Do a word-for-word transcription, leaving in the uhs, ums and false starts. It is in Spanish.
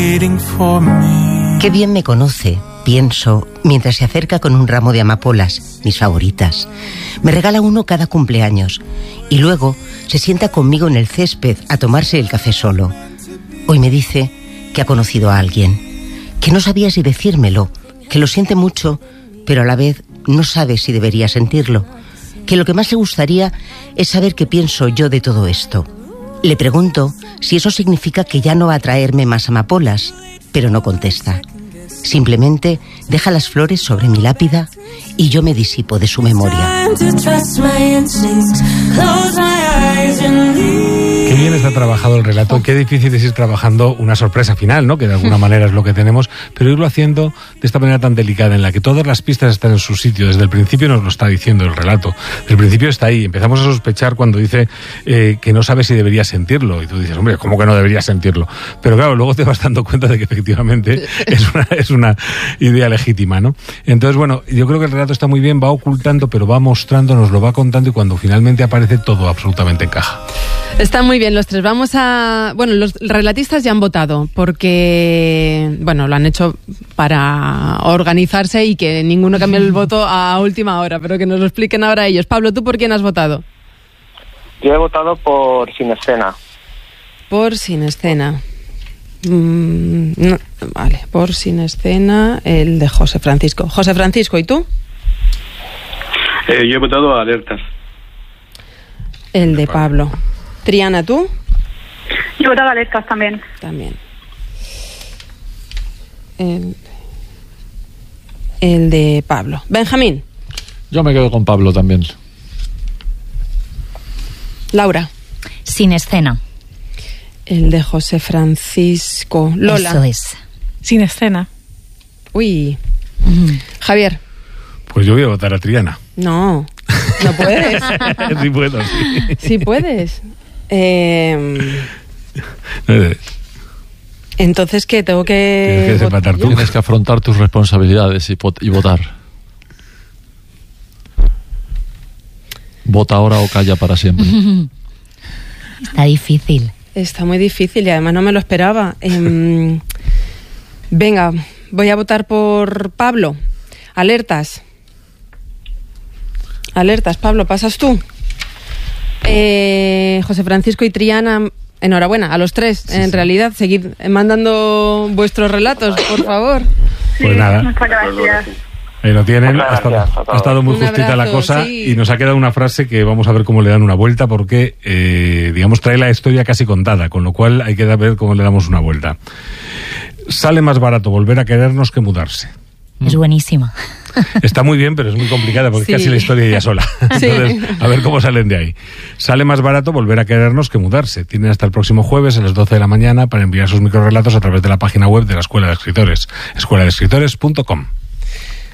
Qué bien me conoce, pienso, mientras se acerca con un ramo de amapolas, mis favoritas. Me regala uno cada cumpleaños y luego se sienta conmigo en el césped a tomarse el café solo. Hoy me dice que ha conocido a alguien, que no sabía si decírmelo, que lo siente mucho, pero a la vez no sabe si debería sentirlo, que lo que más le gustaría es saber qué pienso yo de todo esto. Le pregunto si eso significa que ya no va a traerme más amapolas, pero no contesta. Simplemente deja las flores sobre mi lápida y yo me disipo de su memoria. Qué bien está trabajado el relato, qué difícil es ir trabajando una sorpresa final, ¿no? Que de alguna manera es lo que tenemos, pero irlo haciendo de esta manera tan delicada, en la que todas las pistas están en su sitio. Desde el principio nos lo está diciendo el relato. Desde el principio está ahí. Empezamos a sospechar cuando dice eh, que no sabe si debería sentirlo. Y tú dices, hombre, ¿cómo que no debería sentirlo? Pero claro, luego te vas dando cuenta de que efectivamente es una, es una idea legítima, ¿no? Entonces, bueno, yo creo que el relato está muy bien, va ocultando, pero va mostrando, nos lo va contando y cuando finalmente aparece todo absolutamente encaja. Está muy bien los tres. Vamos a... Bueno, los relatistas ya han votado porque, bueno, lo han hecho para organizarse y que ninguno cambie el voto a última hora, pero que nos lo expliquen ahora ellos. Pablo, ¿tú por quién has votado? Yo he votado por Sin Escena. Por Sin Escena. Mm, no, vale, por Sin Escena, el de José Francisco. José Francisco, ¿y tú? Eh, yo he votado a Alertas. El de Pablo. Triana, ¿tú? Yo he votado a Alertas también. También. El, el de Pablo. Benjamín. Yo me quedo con Pablo también. Laura. Sin Escena. El de José Francisco. Lola. Eso es. Sin Escena. Uy. Mm. Javier. Pues yo voy a votar a Triana. No, no puedes. Sí puedo, sí. Sí puedes. Eh... Eh. Entonces, ¿qué? Tengo que... Tienes que desempatar tú. Tienes que afrontar tus responsabilidades y, y votar. Vota ahora o calla para siempre. Está difícil. Está muy difícil y además no me lo esperaba. Eh, venga, voy a votar por Pablo. Alertas. Alertas, Pablo, pasas tú. Eh, José Francisco y Triana, enhorabuena a los tres. Sí, en sí. realidad, seguid mandando vuestros relatos, por favor. Pues nada. Muchas gracias. Ahí lo tienen, ha estado, ha estado muy Un justita abrazo, la cosa sí. Y nos ha quedado una frase que vamos a ver cómo le dan una vuelta porque, eh, digamos, trae la historia casi contada, con lo cual hay que ver cómo le damos una vuelta. Sale más barato volver a querernos que mudarse. Es buenísima. Está muy bien, pero es muy complicada porque sí. Es casi la historia ella sola. Entonces, sí. A ver cómo salen de ahí. Sale más barato volver a querernos que mudarse. Tienen hasta el próximo jueves a las doce de la mañana para enviar sus microrrelatos a través de la página web de la Escuela de Escritores, escuela de escritores punto com.